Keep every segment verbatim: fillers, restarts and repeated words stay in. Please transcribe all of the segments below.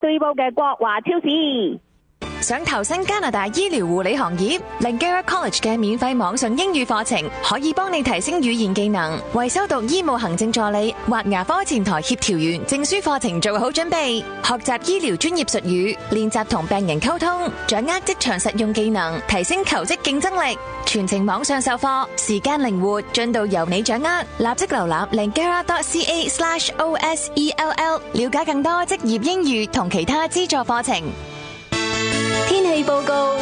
對報嘅國華超市。 想投身加拿大醫療護理行業 ，Langara College 嘅免費網上英語課程可以幫你提升語言技能，為修讀醫務行政助理或牙科前台協調員證書課程做好準備。學習醫療專業術語，練習同病人溝通，掌握職場實用技能，提升求職競爭力。全程網上授課，時間靈活，進度由你掌握。立即瀏覽 langara dot c a slash o s e l l， 了解更多職業英語同其他資助課程。 天氣報告。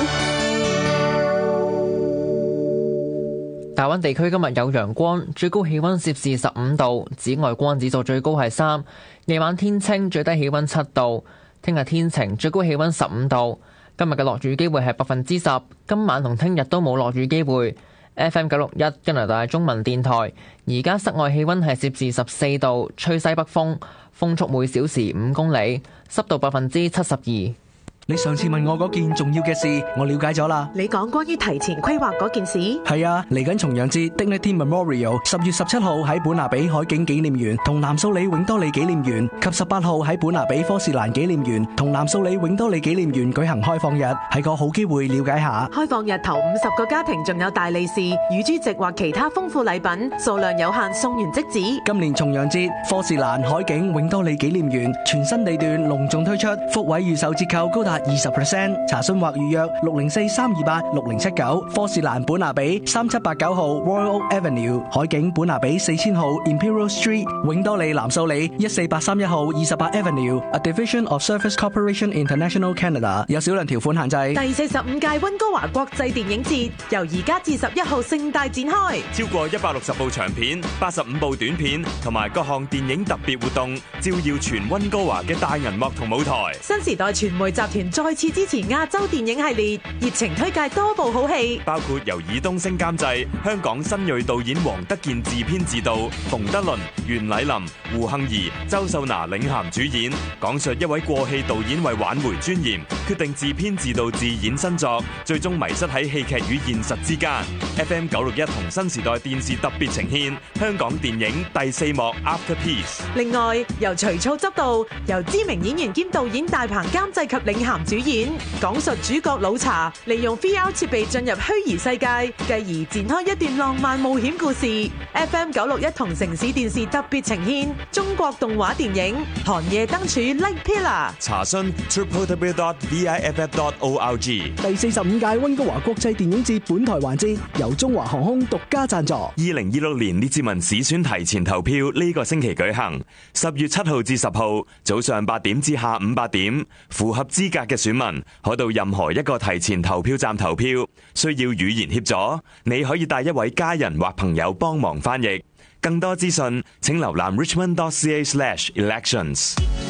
大灣地區今日有陽光，最高氣溫攝氏十五度，紫外光指數最高係三。夜晚天清，最低氣溫七度。聽日天晴，最高氣溫十五度。今日嘅落雨機會係百分之十，今晚同聽日都冇落雨機會。F M 九六一加拿大中文電台，而家室外氣溫係攝氏十四度，吹西北風，風速每小時五公里，濕度百分之七十二。 你上次問我嗰件重要嘅事，我了解咗啦。 你講關於提前規劃嗰件事？ 係啊，嚟緊重陽節 Dignity Memorial， 十月十七號喺本拿比海景紀念園同南素里永多里紀念園，及十八號喺本拿比科士蘭紀念園同南素里永多里紀念園舉行開放日，係個好機會了解下。 開放日頭五十個家庭仲有大利是、乳豬席或其他豐富禮品，數量有限，送完即止。 今年重陽節，科士蘭海景永多里紀念園全新地段隆重推出，福位預售折扣高達二十 percent， 查詢或預約六零四三二八六零七九，科士蘭本拿比三七八九號 Royal Oak Avenue， 海景本拿比四千號 Imperial Street， 永多里南素里一四八三一號二十八 Avenue，A Division of Service Corporation International Canada， 有少量條款限制。 第四十五屆溫哥華國際電影節由而家至十一號盛大展開， 超過一百六十部長片、八十五部短片同埋各項電影特別活動，照耀全溫哥華嘅大銀幕同舞台。 新時代傳媒集團再次支持亞洲電影系列，熱情推介多部好戲， 包括由爾冬陞監製、香港新銳導演黃德健自編自導，馮德倫、袁禮琳、胡杏兒、周秀娜領銜主演，講述一位過氣導演為挽回尊嚴，決定自編自導自演新作，最終迷失喺戲劇與現實之間。F M 九六一同新時代電視特別呈獻香港電影第四幕 After Peace。 另外，由徐操執導，由知名演員兼導演大鵬監製及領銜主演，講述主角老查利用 V R 設備進入虛擬世界，繼而展開一段浪漫冒險故事。F M 九六一同城市電視特別呈獻中國動畫電影《寒夜燈柱 Light Pillar》。 查詢 triple w dot v i f f dot org。 第四十五屆溫哥華國際電影節本台環節由中華航空獨家贊助。 二零二六年列治文市選提前投票呢個星期舉行，十月七號至十號早上八點至下午八點，符合資格嘅選民可到任何一個提前投票站投票。需要語言協助，你可以帶一位家人或朋友幫忙翻譯。更多資訊請瀏覽 richmond dot c a slash elections。